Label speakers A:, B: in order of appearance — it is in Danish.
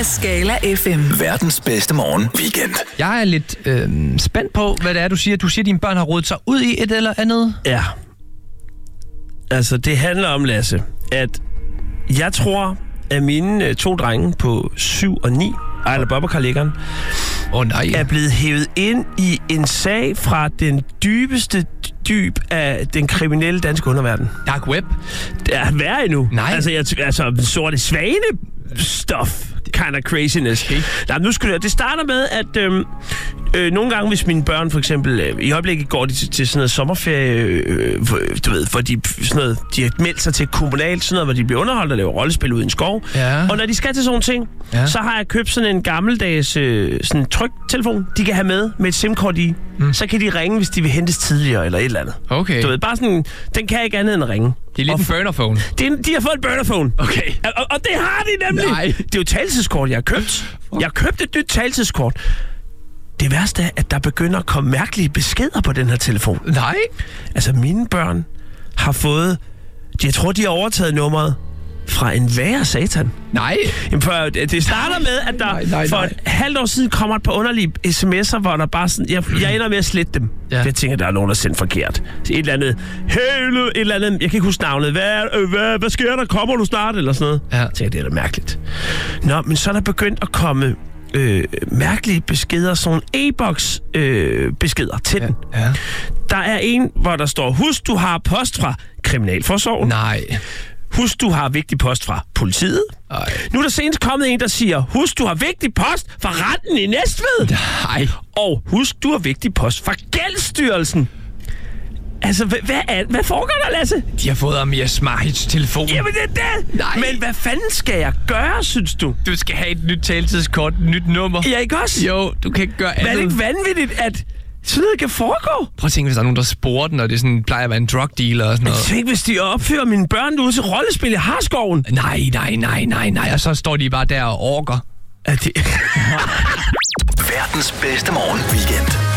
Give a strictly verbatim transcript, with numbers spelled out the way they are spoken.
A: af Scala F M.
B: Verdens bedste morgen weekend.
C: Jeg er lidt øh, spændt på, hvad det er, du siger. Du siger, at dine børn har rodet sig ud i et eller andet.
D: Ja. Altså, det handler om, Lasse, at jeg tror, at mine øh, to drenge på syv og ni, Ejler Bob og Karl Eggeren,
C: oh, nej.
D: er blevet hævet ind i en sag fra den dybeste dyb af den kriminelle danske underverden.
C: Dark web?
D: Det er værre endnu.
C: Nej.
D: Altså, jeg, altså sorte svane stuff. Kind of craziness. Okay. Nej, nu skal det, det starter med, at øhm, øh, nogle gange, hvis mine børn for eksempel, øh, i øjeblikket går de til, til sådan noget sommerferie, øh, hvor, du ved, hvor de, sådan noget, de har meldt sig til kommunalt, sådan noget, hvor de bliver underholdt og laver rollespil ude i en skov.
C: Ja.
D: Og når de skal til sådan nogle ting, ja. så har jeg købt sådan en gammeldags øh, sådan tryktelefon, de kan have med, med et SIM-kort i. Mm. Så kan de ringe, hvis de vil hentes tidligere eller et eller andet.
C: Okay.
D: Du ved, bare sådan, den kan ikke andet end at ringe.
C: Det er lidt en burnerphone.
D: De, de har fået en burnerphone.
C: Okay.
D: Og, og det har de nemlig.
C: Nej.
D: Det er jo talelseskort, jeg har købt. Jeg har købt et nyt talelseskort. Det værste er, at der begynder at komme mærkelige beskeder på den her telefon.
C: Nej.
D: Altså, mine børn har fået... Jeg tror, de har overtaget nummeret fra en værre satan.
C: Nej.
D: Jamen, for, det starter med, at der
C: nej, nej,
D: for
C: nej.
D: et halvt år siden kommer et par underlige sms'er, hvor der bare sådan... Jeg, jeg ender med at slette dem.
C: Ja.
D: Jeg tænker, der er nogen, der sendt forkert. Et eller andet... Hey, et eller andet... Jeg kan ikke huske navnet. Hvad, øh, hvad, hvad sker der? Kommer du snart? Eller sådan noget.
C: Ja.
D: Jeg tænker, det er da mærkeligt. Nå, men så er der begyndt at komme øh, mærkelige beskeder. Sådan nogle e-boks øh, beskeder til
C: Ja.
D: den.
C: Ja.
D: Der er en, hvor der står... Husk, du har post fra Kriminalforsorgen.
C: Nej.
D: Husk, du har vigtig post fra politiet.
C: Ej.
D: Nu er der senest kommet en, der siger, husk, du har vigtig post fra retten i Næstved.
C: Nej.
D: Og husk, du har vigtig post fra Gældsstyrelsen. Altså, hvad, hvad, er, hvad foregår der, Lasse?
C: De har fået Amir Smahits telefon.
D: Jamen, det er det.
C: Nej.
D: Men hvad fanden skal jeg gøre, synes du?
C: Du skal have et nyt taletidskort, et nyt nummer.
D: Ja, ikke også?
C: Jo, du kan ikke gøre andet.
D: Men er det ikke vanvittigt, at sådan noget kan foregå?
C: Prøv at tænke, hvis der er nogen, der sporer den, og det sådan, plejer at være en drug dealer og sådan noget.
D: Tænk, hvis de opfører mine børn ude til rollespil i Harskoven.
C: Nej, nej, nej, nej, nej. Og så står de bare der og orker.
D: Er det...
B: Verdens bedste morgen weekend.